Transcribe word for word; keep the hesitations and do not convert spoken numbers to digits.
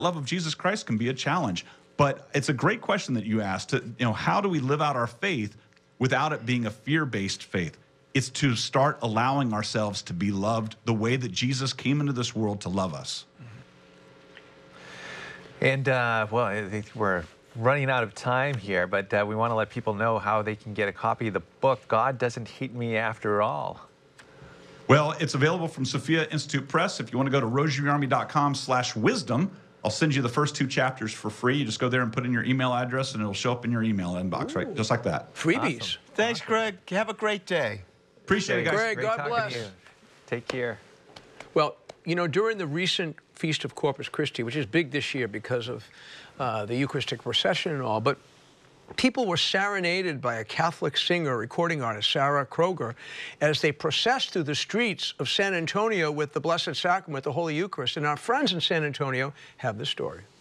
love of Jesus Christ can be a challenge. But it's a great question that you asked. To, you know, how do we live out our faith without it being a fear-based faith? It's to start allowing ourselves to be loved the way that Jesus came into this world to love us. And, uh, well, I think we're running out of time here, but uh, we want to let people know how they can get a copy of the book, God Doesn't Hate Me After All. Well, it's available from Sophia Institute Press. If you want to go to rosaryarmy.com slash wisdom, I'll send you the first two chapters for free. You just go there and put in your email address, and it'll show up in your email inbox, Ooh. right? Just like that. Freebies. Awesome. Thanks, awesome. Greg. Have a great day. Appreciate it, guys. Greg, Great God bless. you. Take care. Well, you know, during the recent Feast of Corpus Christi, which is big this year because of uh, the Eucharistic procession and all, but people were serenaded by a Catholic singer, recording artist, Sarah Kroger, as they processed through the streets of San Antonio with the Blessed Sacrament, the Holy Eucharist. And our friends in San Antonio have the story.